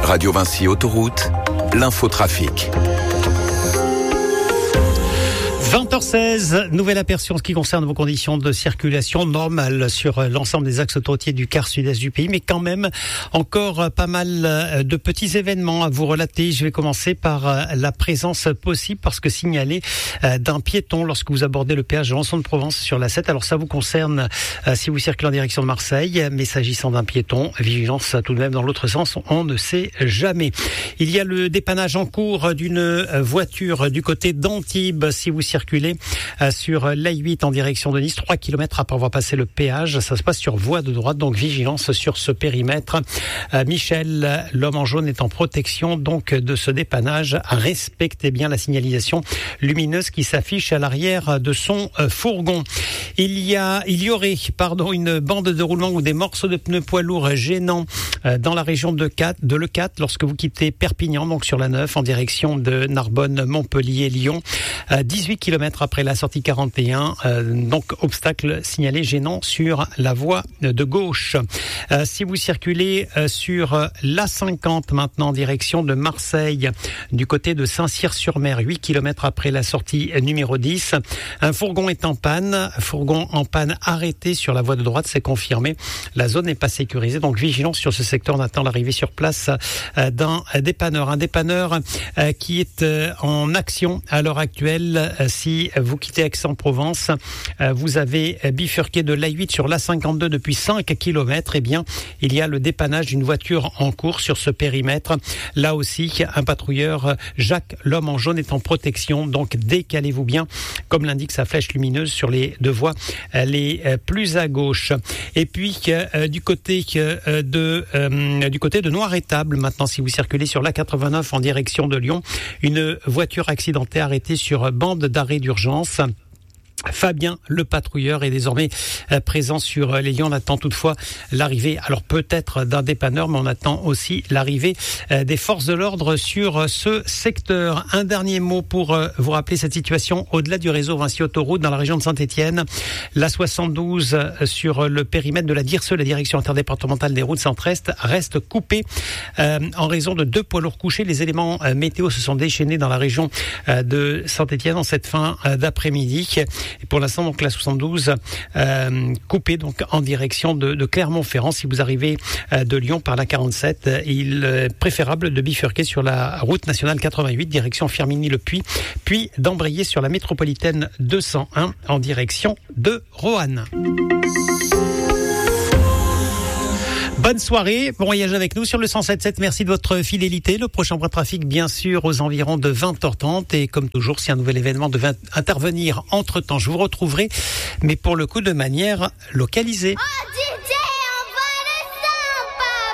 Radio Vinci Autoroute, l'infotrafic. 20h16, nouvel aperçu en ce qui concerne vos conditions de circulation normales sur l'ensemble des axes autoroutiers du quart sud-est du pays, mais quand même encore pas mal de petits événements à vous relater. Je vais commencer par la présence possible, parce que signalé d'un piéton lorsque vous abordez le péage de Lançon-de-Provence sur la 7. Alors ça vous concerne si vous circulez en direction de Marseille, mais s'agissant d'un piéton, vigilance tout de même dans l'autre sens, on ne sait jamais. Il y a le dépannage en cours d'une voiture du côté d'Antibes si vous circulez sur l'A8 en direction de Nice, 3 km après avoir passé le péage. Ça se passe sur voie de droite, donc vigilance sur ce périmètre. Michel, l'homme en jaune, est en protection donc de ce dépannage. Respectez bien la signalisation lumineuse qui s'affiche à l'arrière de son fourgon. Il y aurait une bande de roulement ou des morceaux de pneus poids lourds gênants dans la région de Lecate lorsque vous quittez Perpignan, donc sur la 9 en direction de Narbonne, Montpellier, Lyon. 18 km après la sortie 41, donc obstacle signalé gênant sur la voie de gauche. Si vous circulez sur l'A50 maintenant en direction de Marseille, du côté de Saint-Cyr-sur-Mer, 8 km après la sortie numéro 10, un fourgon est en panne, arrêté sur la voie de droite, c'est confirmé. La zone n'est pas sécurisée, donc vigilance sur ce secteur. On attend l'arrivée sur place d'un dépanneur. Un dépanneur qui est en action à l'heure actuelle. Si vous quittez Aix-en-Provence, vous avez bifurqué de l'A8 sur l'A52 depuis 5 km. Eh bien, il y a le dépannage d'une voiture en cours sur ce périmètre. Là aussi, un patrouilleur, Jacques, l'homme en jaune, est en protection. Donc, décalez-vous bien, comme l'indique sa flèche lumineuse sur les deux voies les plus à gauche. Et puis, du côté de Noir-Étable, maintenant, si vous circulez sur l'A89 en direction de Lyon, une voiture accidentée arrêtée sur bande d'arrêt d'urgence. Fabien, le patrouilleur, est désormais présent sur les lieux. On attend toutefois l'arrivée, alors peut-être d'un dépanneur, mais on attend aussi l'arrivée des forces de l'ordre sur ce secteur. Un dernier mot pour vous rappeler cette situation au-delà du réseau Vinci Autoroute dans la région de Saint-Étienne. La 72 sur le périmètre de la DIRSE, la direction interdépartementale des routes centre-est, reste coupée en raison de 2 poids lourds couchés. Les éléments météo se sont déchaînés dans la région de Saint-Étienne en cette fin d'après-midi. Et pour l'instant, donc la 72 coupée donc en direction de Clermont-Ferrand. Si vous arrivez de Lyon par la 47, il est préférable de bifurquer sur la route nationale 88 direction Firminy-le-Puy, puis d'embrayer sur la métropolitaine 201 en direction de Roanne. Bonne soirée, bon voyage avec nous sur le 107.7. Merci de votre fidélité. Le prochain point de trafic, bien sûr, aux environs de 20h30. Et comme toujours, si un nouvel événement devait intervenir entre-temps, je vous retrouverai, mais pour le coup de manière localisée.